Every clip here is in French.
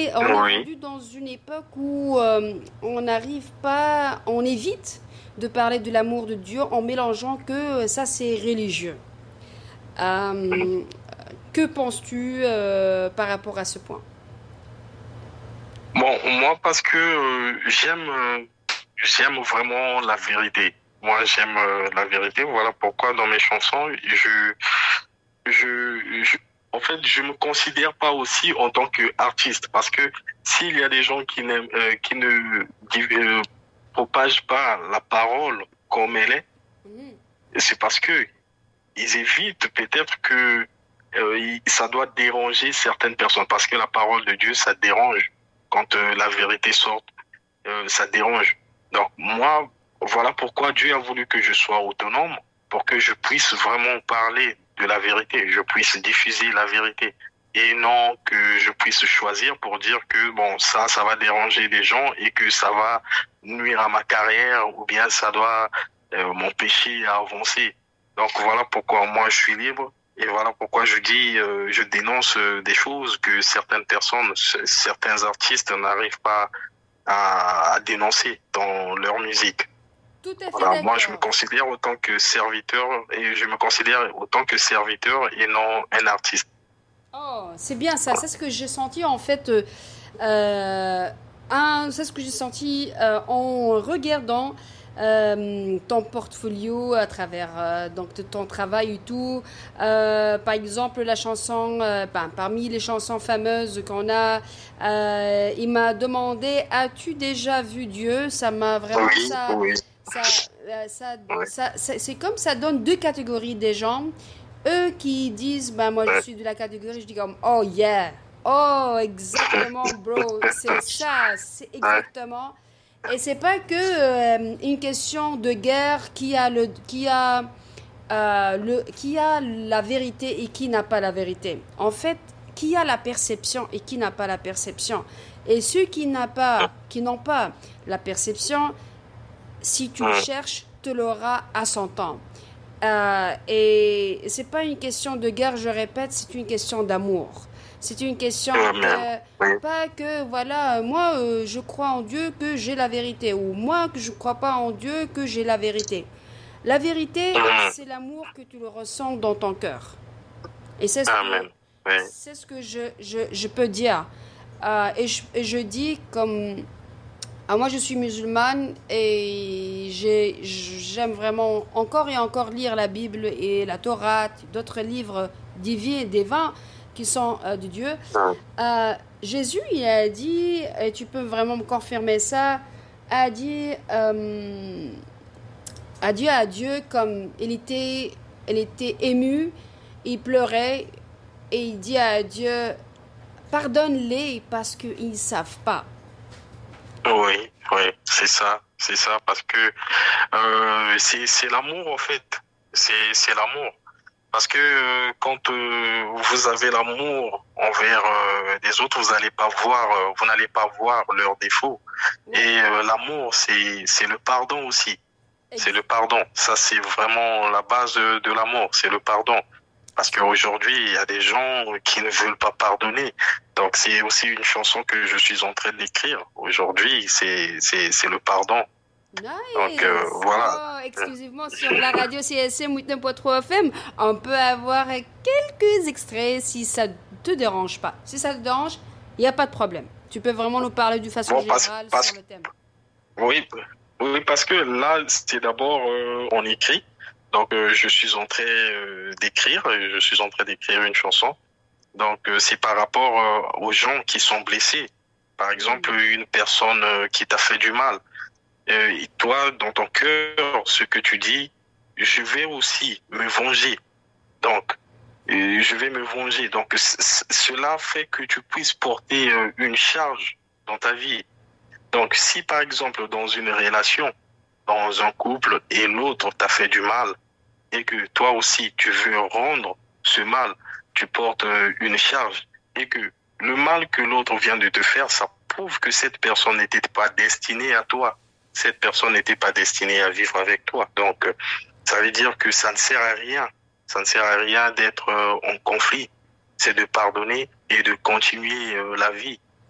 on est Oui, rendu dans une époque où on n'arrive pas, on évite de parler de l'amour de Dieu en mélangeant que ça c'est religieux. Euh, que penses-tu par rapport à ce point? bon, moi, parce que j'aime vraiment la vérité. Moi, j'aime la vérité. Voilà pourquoi dans mes chansons, je, en fait, je me considère pas aussi en tant qu'artiste. Parce que s'il y a des gens qui ne propagent pas la parole comme elle est, Mhm. c'est parce que ils évitent peut-être que ça doit déranger certaines personnes. Parce que la parole de Dieu, ça dérange. Quand la vérité sort, ça dérange. Donc moi, voilà pourquoi Dieu a voulu que je sois autonome, pour que je puisse vraiment parler de la vérité, je puisse diffuser la vérité. Et non que je puisse choisir pour dire que bon, ça va déranger les gens et que ça va nuire à ma carrière ou bien ça doit m'empêcher à avancer. Donc voilà pourquoi moi je suis libre et voilà pourquoi je dis, je dénonce des choses que certaines personnes, certains artistes n'arrivent pas à dénoncer dans leur musique. Tout à fait Voilà, moi je me d'accord. considère autant que serviteur et je me considère autant que serviteur et non un artiste. Oh, c'est bien ça. Voilà. C'est ce que j'ai senti en fait. C'est ce que j'ai senti en regardant ton portfolio à travers donc de ton travail et tout. Par exemple, la chanson, parmi les chansons fameuses qu'on a, il m'a demandé, as-tu déjà vu Dieu? Ça m'a vraiment Oui, oui, ça, oui, c'est comme ça donne deux catégories des gens. Eux qui disent, ben moi je oui, suis de la catégorie, je dis comme, oh yeah, oh exactement bro, c'est ça, c'est oui, exactement. Et c'est pas que une question de guerre qui a la vérité et qui n'a pas la vérité. En fait, qui a la perception et qui n'a pas la perception. Et ceux qui n'ont pas la perception, si tu le oui, cherches, te l'aura à son temps. Et c'est pas une question de guerre, je répète, c'est une question d'amour. C'est une question même. que, Oui, pas que, voilà, moi je crois en Dieu que j'ai la vérité, ou moi que je crois pas en Dieu que j'ai la vérité. La vérité, mhm, c'est l'amour que tu le ressens dans ton cœur. Et amen. Oui, c'est ce que je peux dire. Et je dis comme moi, je suis musulmane et j'aime vraiment encore et encore lire la Bible et la Torah, d'autres livres divins qui sont de Dieu. oui, Jésus, il a dit, et tu peux vraiment me confirmer ça, a dit, à Dieu comme il était ému, il pleurait et il dit à Dieu, pardonne-les parce qu'ils ne savent pas. oui, oui, c'est ça, parce que c'est l'amour en fait, c'est l'amour. Parce que quand vous avez l'amour envers les autres, vous n'allez pas voir leurs défauts. Ouais, Et l'amour, c'est le pardon aussi. C'est le ex- pardon. Ça, c'est vraiment la base de l'amour. C'est le pardon. Parce qu'aujourd'hui, il y a des gens qui ne veulent pas pardonner. Donc, c'est aussi une chanson que je suis en train d'écrire. Aujourd'hui, c'est le pardon. Donc, Nice! voilà. Oh, exclusivement sur la radio CSM 8.3 FM, on peut avoir quelques extraits si ça te dérange pas. Si ça te dérange, il n'y a pas de problème. Tu peux vraiment nous parler d'une façon Bon, générale sur le thème. oui, oui, parce que là, c'est d'abord on écrit. Donc, je suis en train d'écrire. Je suis en train d'écrire une chanson. Donc, c'est par rapport aux gens qui sont blessés. Par exemple, Hmm. une personne qui t'a fait du mal. Et toi, dans ton cœur, ce que tu dis, je vais aussi me venger. Donc, je vais me venger. Donc, cela fait que tu puisses porter une charge dans ta vie. Donc, si par exemple, dans une relation, dans un couple, et l'autre t'a fait du mal, et que toi aussi, tu veux rendre ce mal, tu portes une charge, et que le mal que l'autre vient de te faire, ça prouve que cette personne n'était pas destinée à toi. Cette personne n'était pas destinée à vivre avec toi. Donc, ça veut dire que ça ne sert à rien. Ça ne sert à rien d'être en conflit. C'est de pardonner et de continuer la vie.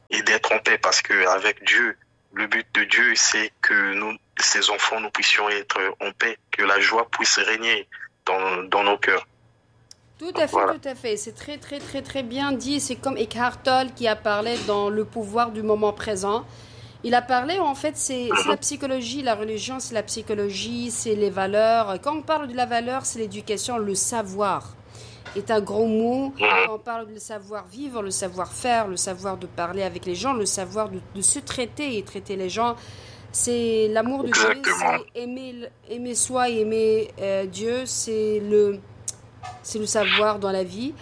et d'être en paix, parce que avec Dieu, le but de Dieu, c'est que nous, ses enfants, nous puissions être en paix, que la joie puisse régner dans nos cœurs. Tout à fait, Voilà. tout à fait. C'est très, très, très, très bien dit. C'est comme Eckhart Tolle qui a parlé dans Le pouvoir du moment présent. Il a parlé, en fait, c'est la psychologie, la religion, c'est la psychologie, c'est les valeurs. Quand on parle de la valeur, c'est l'éducation, le savoir est un gros mot. Quand on parle de savoir-vivre, le savoir-faire, le savoir de parler avec les gens, le savoir de se traiter et traiter les gens, c'est l'amour de Dieu, Exactement. c'est aimer soi et aimer Dieu, c'est le savoir dans la vie.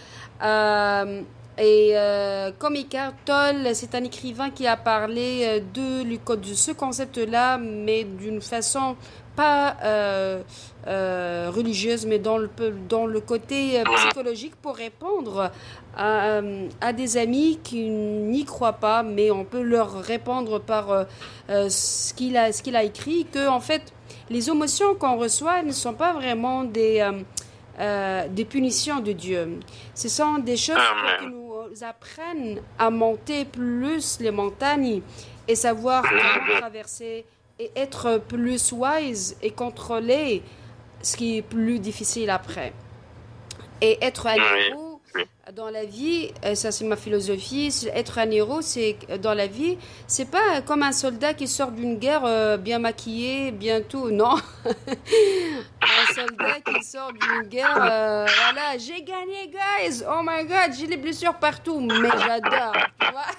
Comme Eckhart Tolle, c'est un écrivain qui a parlé de ce concept-là, mais d'une façon pas religieuse, mais dans le côté psychologique pour répondre à des amis qui n'y croient pas, mais on peut leur répondre par ce qu'il a écrit, que en fait, les émotions qu'on reçoit ne sont pas vraiment des punitions de Dieu. Ce sont des choses qui nous apprennent à monter plus les montagnes et savoir comment traverser et être plus wise et contrôler ce qui est plus difficile après. Et être un héros dans la vie, ça c'est ma philosophie, être un héros, c'est dans la vie, c'est pas comme un soldat qui sort d'une guerre bien maquillé, bientôt, non. Un soldat qui sort d'une guerre, voilà, j'ai gagné, guys, oh my god, j'ai les blessures partout, mais j'adore, tu vois.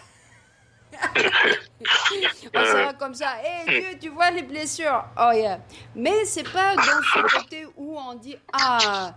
On sera comme ça, hey Dieu, tu vois les blessures, oh yeah. Mais c'est pas dans ce côté où on dit, ah,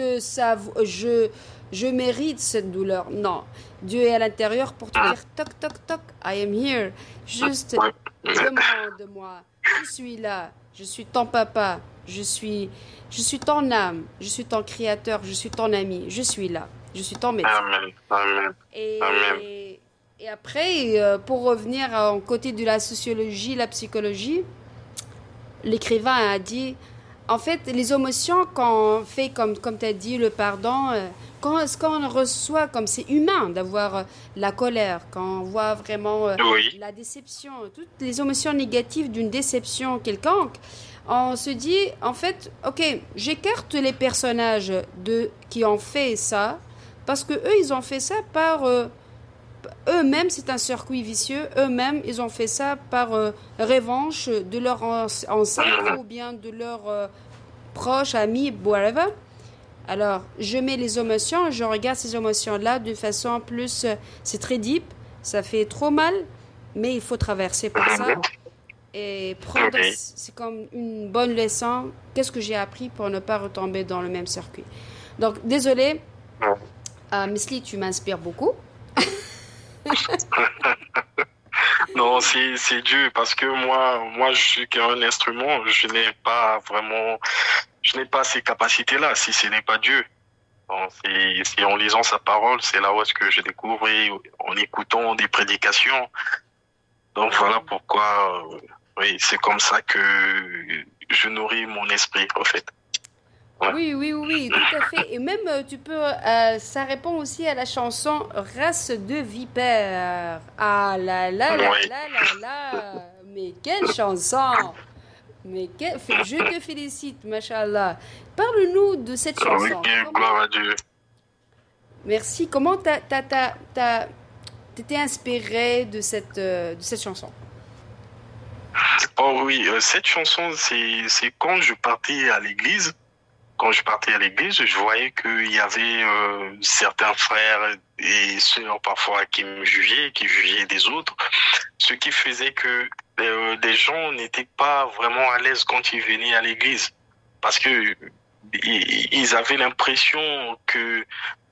je mérite cette douleur. Non, Dieu est à l'intérieur pour te dire, toc, toc, toc, I am here. Juste demande-moi, je suis là, je suis ton papa, je suis ton âme, je suis ton créateur, je suis ton ami, je suis là, je suis ton médecin. Amen. Et après, pour revenir au côté de la sociologie, la psychologie, l'écrivain a dit, en fait, les émotions qu'on fait, comme tu as dit, le pardon, ce qu'on reçoit, comme c'est humain d'avoir la colère, quand on voit vraiment la déception, toutes les émotions négatives d'une déception quelconque, on se dit, en fait, ok, j'écarte les personnages qui ont fait ça, parce que eux, ils ont fait ça par... eux-mêmes, c'est un circuit vicieux. Eux-mêmes, ils ont fait ça par revanche de leur ancêtre ou bien de leurs proches, amis, whatever. Alors, je mets les émotions, je regarde ces émotions-là de façon plus... c'est très deep, ça fait trop mal, mais il faut traverser par ça. Et prendre, c'est comme une bonne leçon. Qu'est-ce que j'ai appris pour ne pas retomber dans le même circuit? Donc, désolé, Miss Lee, tu m'inspires beaucoup. Non, c'est Dieu, parce que moi, je suis qu'un instrument, je n'ai pas ces capacités-là, si ce n'est pas Dieu. Bon, c'est en lisant sa parole, c'est là où est-ce que je découvre, et en écoutant des prédications. Donc voilà pourquoi, oui, c'est comme ça que je nourris mon esprit, en fait. Ouais. Oui, tout à fait. Et même, ça répond aussi à la chanson Race de vipères. Ah là là là là là là. Mais quelle chanson! Je te félicite, machallah. Parle-nous de cette chanson. Oui, gloire à Dieu. Merci. Comment t'étais inspiré de cette chanson? Oh oui, cette chanson, c'est quand je partais à l'église. Quand je partais à l'église, je voyais qu'il y avait certains frères et sœurs parfois qui me jugeaient, qui jugeaient des autres, ce qui faisait que des gens n'étaient pas vraiment à l'aise quand ils venaient à l'église, parce que ils avaient l'impression que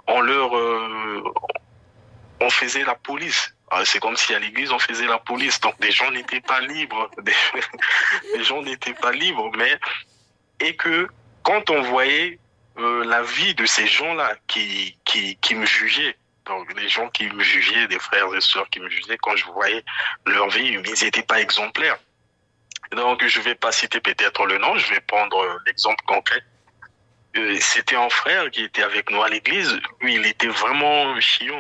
on faisait la police. C'est comme si à l'église on faisait la police, donc des gens n'étaient pas libres, des gens n'étaient pas libres, et que quand on voyait la vie de ces gens-là qui me jugeaient, donc les gens qui me jugeaient, des frères et sœurs qui me jugeaient, quand je voyais leur vie, ils n'étaient pas exemplaires. Donc je vais pas citer peut-être le nom, je vais prendre l'exemple concret. C'était un frère qui était avec nous à l'église. Lui, il était vraiment chiant.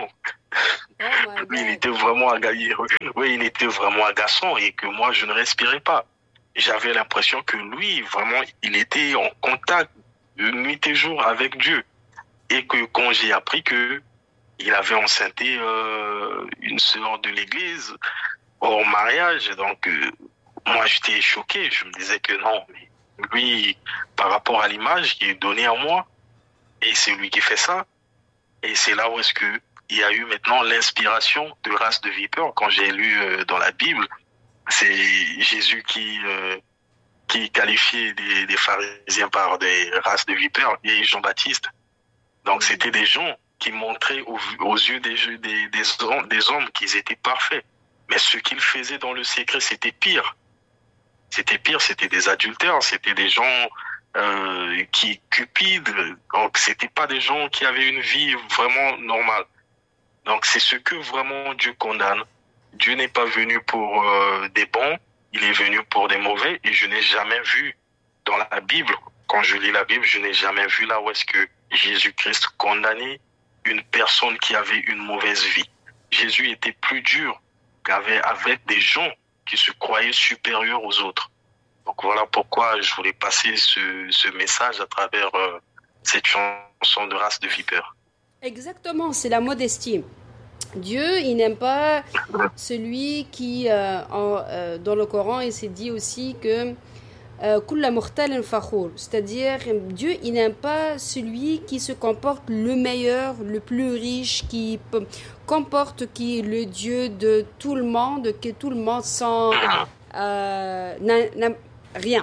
Oh my Lui, il God. était vraiment oui, il était vraiment agaçant et que moi, je ne respirais pas. J'avais l'impression que lui, vraiment, il était en contact nuit et jour avec Dieu. Et que quand j'ai appris que il avait enceinté une sœur de l'église hors mariage, donc moi, j'étais choqué. Je me disais que non, mais lui, par rapport à l'image qui est donnée à moi, et c'est lui qui fait ça. Et c'est là où est-ce que il y a eu maintenant l'inspiration de race de vipère. Quand j'ai lu dans la Bible, c'est Jésus qui qualifiait des pharisiens par des races de vipères et Jean-Baptiste. Donc c'était des gens qui montraient aux yeux des hommes qu'ils étaient parfaits. Mais ce qu'ils faisaient dans le secret, c'était pire. C'était pire, c'était des adultères, c'était des gens qui cupides. Donc c'était pas des gens qui avaient une vie vraiment normale. Donc c'est ce que vraiment Dieu condamne. Dieu n'est pas venu pour des bons, il est venu pour des mauvais. Et je n'ai jamais vu dans la Bible, quand je lis la Bible, je n'ai jamais vu là où est-ce que Jésus-Christ condamnait une personne qui avait une mauvaise vie. Jésus était plus dur avec des gens qui se croyaient supérieurs aux autres. Donc voilà pourquoi je voulais passer ce message à travers cette chanson de race de vipère. Exactement, c'est la modestie. Dieu, il n'aime pas celui qui, dans le Coran, il s'est dit aussi que Kulla mukhtalin fakhour, c'est-à-dire Dieu, il n'aime pas celui qui se comporte le meilleur, le plus riche, qui comporte qui est le Dieu de tout le monde, que tout le monde sent n'a rien.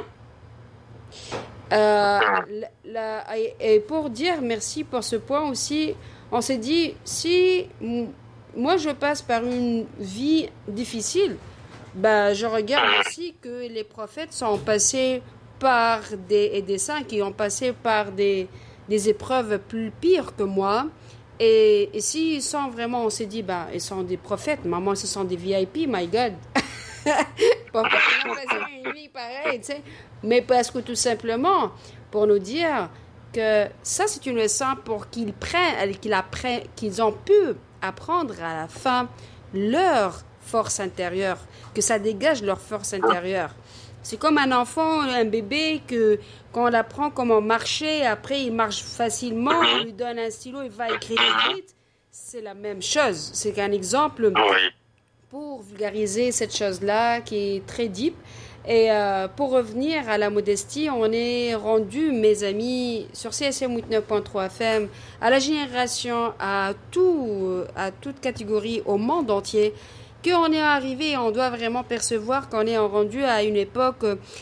Et pour dire merci pour ce point aussi, on s'est dit, si moi je passe par une vie difficile, bah, je regarde aussi que les prophètes sont passés par des saints qui ont passé par des épreuves plus pires que moi. Et s'ils sont vraiment, on s'est dit, bah, ils sont des prophètes, maman, ce sont des VIP, my God. Pourquoi on a passé une vie pareille, tu sais? Mais parce que tout simplement, pour nous dire que ça, c'est une leçon pour qu'ils qu'ils ont pu apprendre à la fin leur force intérieure, que ça dégage leur force intérieure. C'est comme un enfant, un bébé, que quand on apprend comment marcher, après il marche facilement, on lui donne un stylo, il va écrire vite. C'est la même chose. C'est qu'un exemple pour vulgariser cette chose-là qui est très deep. Et pour revenir à la modestie, on est rendu, mes amis, sur CSM 89.3 FM, à la génération, à toute catégorie, au monde entier, qu'on est arrivé, on doit vraiment percevoir qu'on est rendu à une époque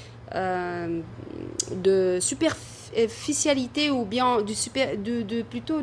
de superficialité ou bien plutôt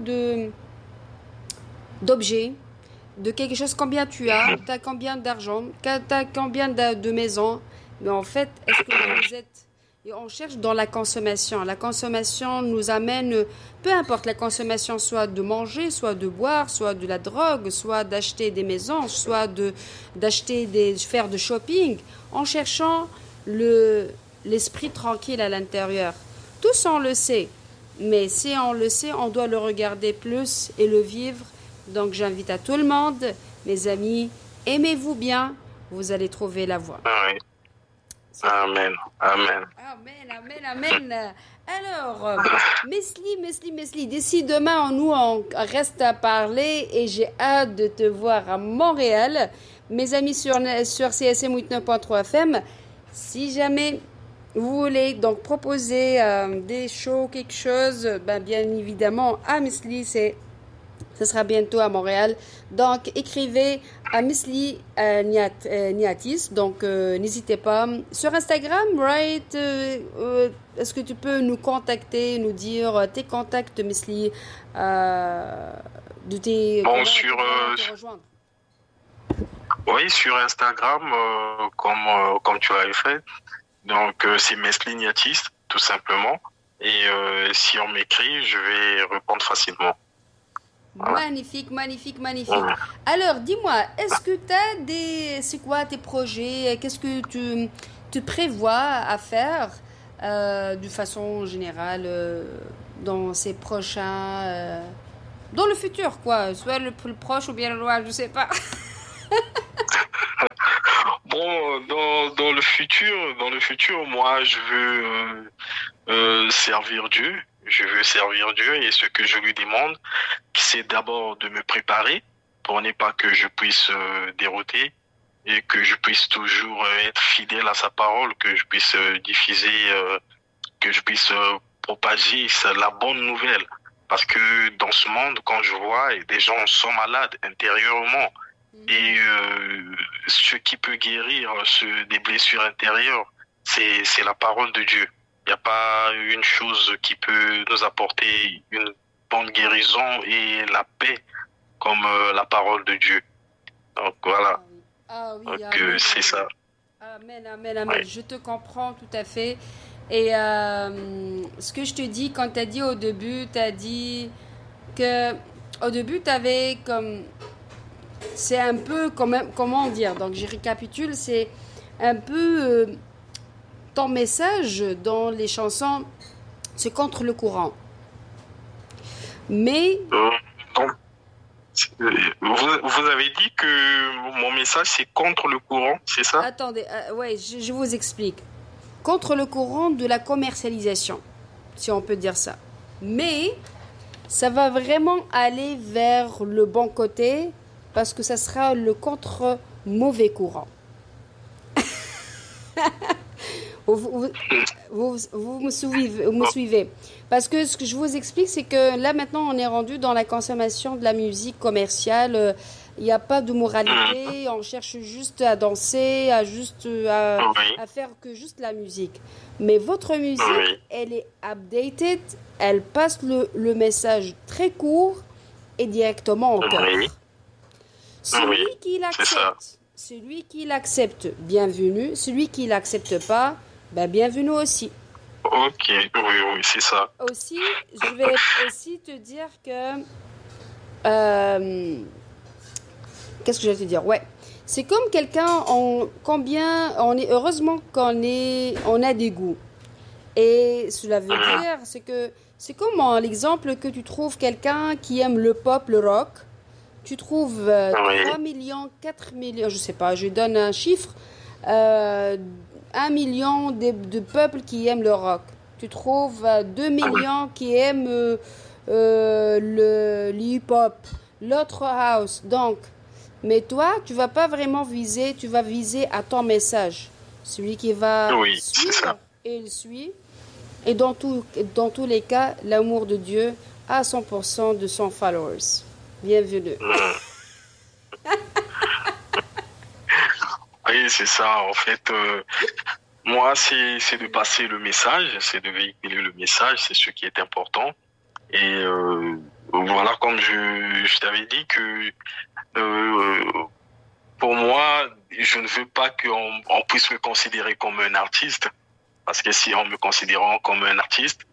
d'objets, de quelque chose, combien tu as combien d'argent, t'as combien de maisons. Mais en fait, est-ce que vous êtes... Et on cherche dans la consommation. La consommation nous amène, peu importe la consommation, soit de manger, soit de boire, soit de la drogue, soit d'acheter des maisons, soit faire de shopping, en cherchant l'esprit tranquille à l'intérieur. Tous on le sait, mais si on le sait, on doit le regarder plus et le vivre. Donc j'invite à tout le monde, mes amis, aimez-vous bien, vous allez trouver la voie. Amen, amen. Amen, amen. Alors, Mesli, d'ici demain, on reste à parler et j'ai hâte de te voir à Montréal. Mes amis sur CSM 89.3 FM, si jamais vous voulez donc proposer des shows, quelque chose, ben, bien évidemment, à Mesli, ce sera bientôt à Montréal. Donc, écrivez à Mesli Niatis. Donc, n'hésitez pas. Sur Instagram, right? Est-ce que tu peux nous contacter, nous dire tes contacts, Mesli, de tes... Bon, te rejoindre? Oui, sur Instagram, comme tu avais fait. Donc, c'est Mesli Niatis, tout simplement. Et si on m'écrit, je vais répondre facilement. Voilà. Magnifique. Alors, dis-moi, est-ce que c'est quoi tes projets? Qu'est-ce que tu prévois à faire de façon générale dans ces prochains Dans le futur, quoi. Soit le plus proche ou bien le loin, je sais pas. Bon, dans le futur, moi, je veux servir Dieu. Je veux servir Dieu et ce que je lui demande, c'est d'abord de me préparer pour ne pas que je puisse dérouter et que je puisse toujours être fidèle à sa parole, que je puisse diffuser, que je puisse propager la bonne nouvelle. Parce que dans ce monde, quand je vois, des gens sont malades intérieurement. Et ce qui peut guérir des blessures intérieures, c'est la parole de Dieu. Il n'y a pas une chose qui peut nous apporter une bonne guérison et la paix comme la parole de Dieu. Donc voilà. Donc amen, c'est ça. amen, amen, amen. Ouais. Je te comprends tout à fait. Et ce que je te dis, quand tu as dit au début, tu as dit que au début, tu avais comme... C'est un peu, comment dire, donc je récapitule, c'est un peu ton message dans les chansons, c'est contre le courant. Mais, Donc, vous avez dit que mon message c'est contre le courant, c'est ça? attendez, ouais, je vous explique. Contre le courant de la commercialisation, si on peut dire ça. Mais, ça va vraiment aller vers le bon côté, parce que ça sera le contre-mauvais courant. Vous me suivez. Parce que ce que je vous explique, c'est que là, maintenant, on est rendu dans la consommation de la musique commerciale. Il n'y a pas de moralité. On cherche juste à danser, Oui, à faire que juste la musique. Mais votre musique, oui, elle est updated. Elle passe le message très court et directement au cœur. oui, oui, c'est ça. Celui qui l'accepte, bienvenue. Celui qui l'accepte pas, ben bienvenue aussi. Ok, oui, oui, c'est ça. Aussi, je vais aussi te dire que qu'est-ce que je vais te dire? Ouais, c'est comme quelqu'un. Combien on est heureusement on a des goûts. Et cela veut dire, c'est comme l'exemple que tu trouves quelqu'un qui aime le pop, le rock. Tu trouves Oui, 3 millions, 4 millions, je sais pas, je donne un chiffre, 1 million de peuples qui aiment le rock. Tu trouves 2 millions qui aiment le hip-hop, l'autre house. Donc, mais toi, tu vas pas vraiment viser, tu vas viser à ton message. Celui qui va oui, c'est suivre, ça. et il suit. Et dans tous les cas, l'amour de Dieu a 100% de son followers. Bienvenue. Oui, c'est ça. En fait, moi, c'est de passer le message, c'est de véhiculer le message, c'est ce qui est important. Et voilà, comme je t'avais dit que euh, pour moi, je ne veux pas qu'on puisse me considérer comme un artiste, parce que si on me considérant comme un artiste,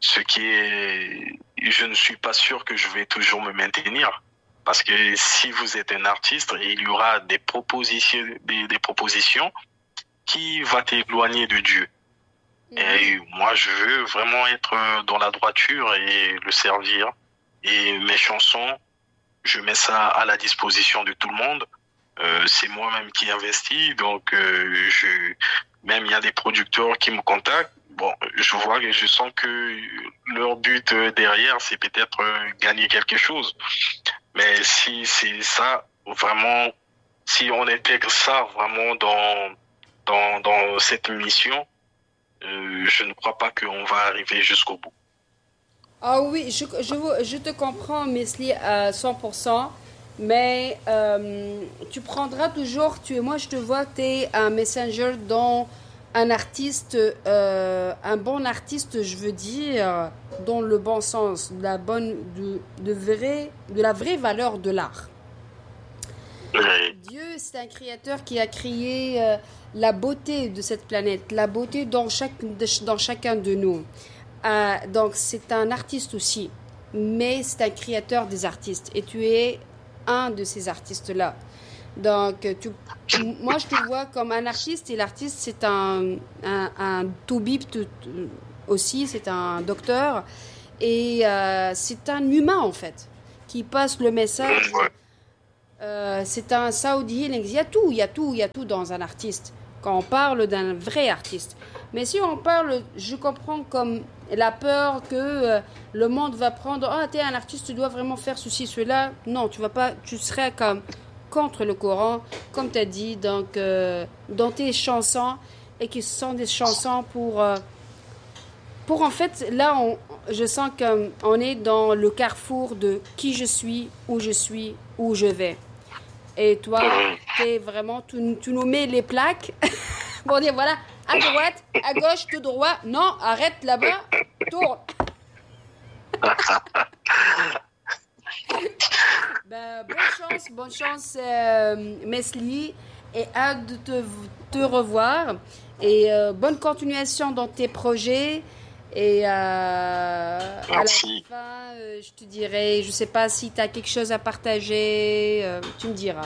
je ne suis pas sûr que je vais toujours me maintenir. Parce que si vous êtes un artiste, il y aura des propositions qui vont t'éloigner de Dieu. Et moi, je veux vraiment être dans la droiture et le servir. Et mes chansons, je mets ça à la disposition de tout le monde. C'est moi-même qui investis, donc même il y a des producteurs qui me contactent. Bon, je sens que leur but derrière, c'est peut-être gagner quelque chose. Mais si c'est ça, vraiment, si on intègre ça vraiment dans cette mission, je ne crois pas qu'on va arriver jusqu'au bout. Ah oui, je te comprends, Mesli, à 100%, mais tu prendras toujours, moi je te vois, tu es un messenger dans un artiste, un bon artiste, je veux dire, dans le bon sens, de la vraie valeur de l'art. Oui, Dieu, c'est un créateur qui a créé la beauté de cette planète, la beauté dans chacun de nous. Donc, c'est un artiste aussi, mais c'est un créateur des artistes. Et tu es un de ces artistes-là. Donc, moi, je te vois comme un artiste, et l'artiste, c'est un toubib aussi, c'est un docteur, et c'est un humain, en fait. qui passe le message. C'est un sound healing. Il y a tout dans un artiste. Quand on parle d'un vrai artiste. Mais si on parle, je comprends comme la peur que le monde va prendre. Ah, t'es un artiste, tu dois vraiment faire ceci, cela. Non, tu vas pas. Tu serais comme contre le courant, comme tu as dit. Donc, dans tes chansons, et qui sont des chansons pour en fait, là, je sens qu'on est dans le carrefour de qui je suis, où je vais. Et toi, t'es vraiment, tu nous mets les plaques pour dire voilà, à droite, à gauche, tout droit. Non, arrête là-bas, tourne. Ben, bonne chance, Mesli, et hâte de te revoir. Et bonne continuation dans tes projets. Et à la fin, je te dirai, je sais pas si tu as quelque chose à partager, tu me diras.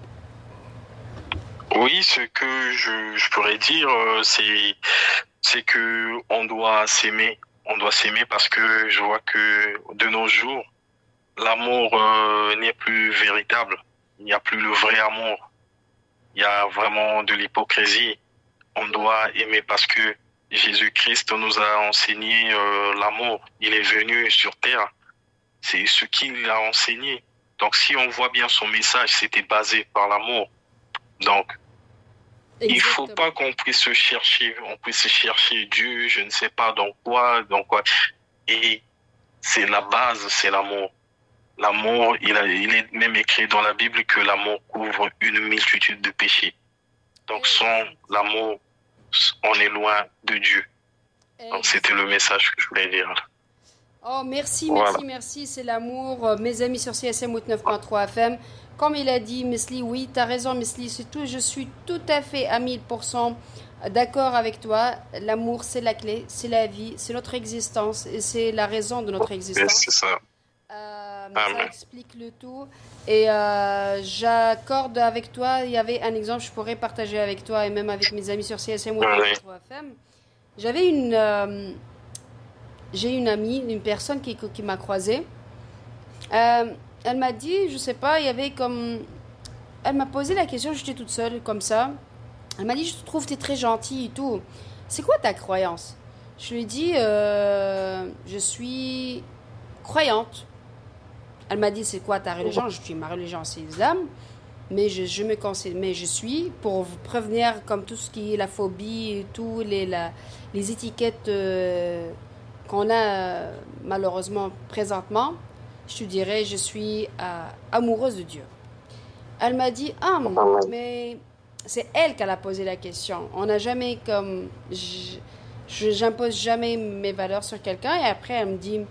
Oui, ce que je pourrais dire, c'est que on doit s'aimer. On doit s'aimer parce que je vois que de nos jours, l'amour n'est plus véritable. Il n'y a plus le vrai amour. Il y a vraiment de l'hypocrisie. On doit aimer parce que Jésus-Christ nous a enseigné l'amour. Il est venu sur terre. C'est ce qu'il a enseigné. Donc, si on voit bien son message, c'était basé par l'amour. Donc, il ne faut pas qu'on puisse se chercher. On puisse se chercher Dieu, je ne sais pas dans quoi. Et c'est la base, c'est l'amour. L'amour, il est même écrit dans la Bible que l'amour couvre une multitude de péchés. Donc, sans l'amour, on est loin de Dieu. Donc, c'était le message que je voulais dire. Oh, merci. C'est l'amour. Mes amis sur CSM 89.3 FM. Comme il a dit, Mesli, oui, tu as raison, Mesli. Je suis tout à fait à 1000% d'accord avec toi. L'amour, c'est la clé, c'est la vie, c'est notre existence et c'est la raison de notre existence. C'est ça. Ça explique le tout. Et j'accorde avec toi, il y avait un exemple que je pourrais partager avec toi et même avec mes amis sur CSM ou FM. J'ai une amie, une personne qui m'a croisée. Elle m'a dit, je sais pas, il y avait comme... Elle m'a posé la question, j'étais toute seule comme ça. Elle m'a dit, je te trouve que tu es très gentille et tout. C'est quoi ta croyance? Je lui ai dit, je suis croyante. Elle m'a dit, c'est quoi ta religion? Je dis, ma religion, c'est l'islam. Mais je me conseille, mais je suis, pour vous prévenir comme tout ce qui est la phobie et tout, les étiquettes qu'on a malheureusement présentement, je te dirais, je suis amoureuse de Dieu. Elle m'a dit, mais c'est elle qui a posé la question. On n'a jamais comme... J'impose jamais mes valeurs sur quelqu'un. Et après, elle me dit,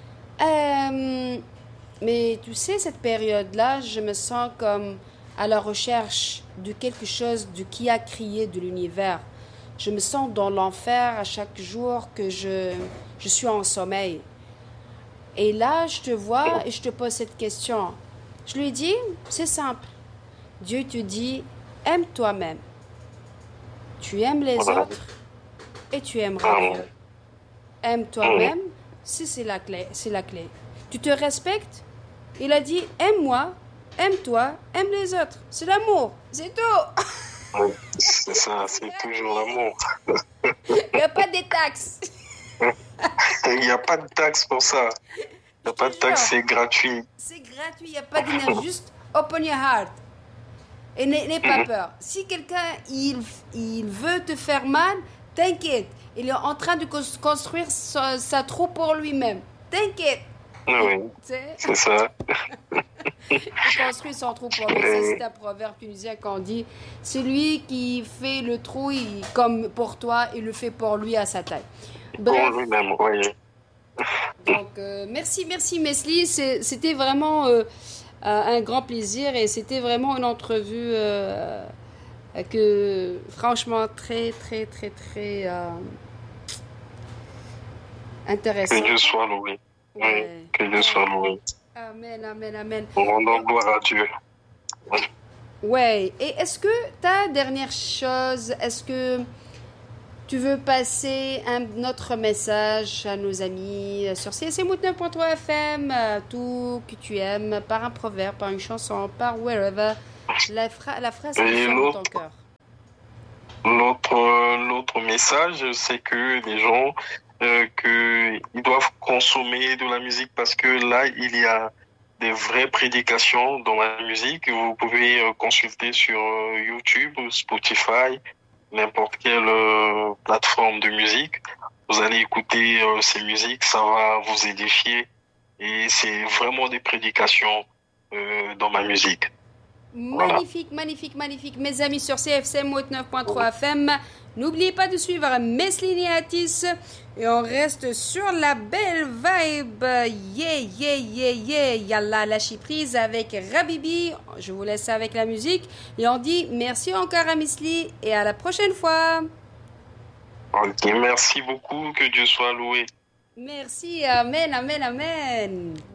mais tu sais, cette période-là, je me sens comme à la recherche de quelque chose qui a crié de l'univers. Je me sens dans l'enfer à chaque jour que je suis en sommeil. Et là, je te vois et je te pose cette question. Je lui dis, c'est simple. Dieu te dit, aime toi-même. Tu aimes les autres et tu aimeras Dieu. Aime toi-même, c'est la clé. Tu te respectes. Il a dit, aime-moi, aime-toi, aime les autres. C'est l'amour, c'est tout. C'est ça, c'est toujours l'amour. Il n'y a pas de taxes. Il n'y a pas de taxes pour ça. Il n'y a pas de taxes, c'est gratuit. C'est gratuit, il n'y a pas d'énergie. Juste open your heart. Et n'aie pas peur. Si quelqu'un, il veut te faire mal, t'inquiète. Il est en train de construire sa troupe pour lui-même. T'inquiète. Oui, c'est ça. Il construit son trou pour lui. Ça, c'est un proverbe tunisien qu'on dit. C'est lui qui fait le trou, comme pour toi, il le fait pour lui à sa taille. Bref. Pour lui-même, oui. Donc, merci Mesli. C'était vraiment un grand plaisir et c'était vraiment une entrevue que, franchement, très, très, très, très intéressante. Que Dieu soit loué. Oui, que Dieu soit loué. Amen. Rendons gloire à Dieu. Ouais. Et est-ce que ta dernière chose, est-ce que tu veux passer un autre message à nos amis sur CSM 9.3 FM, tout que tu aimes, par un proverbe, par une chanson, par wherever, la phrase qui sort dans ton cœur. L'autre message, c'est que les gens ils doivent consommer de la musique parce que là, il y a des vraies prédications dans la musique. Vous pouvez consulter sur YouTube, Spotify, n'importe quelle plateforme de musique. Vous allez écouter ces musiques, ça va vous édifier et c'est vraiment des prédications dans ma musique. Magnifique, magnifique, magnifique. Mes amis sur CFCM 9.3 FM, n'oubliez pas de suivre Meslini Atis et on reste sur la belle vibe. Yeah, yeah, yeah, yeah. Yalla, lâcher prise avec Rabibi. Je vous laisse avec la musique et on dit merci encore à Mesli et à la prochaine fois. Ok, merci beaucoup, que Dieu soit loué. Merci, amen, amen, amen.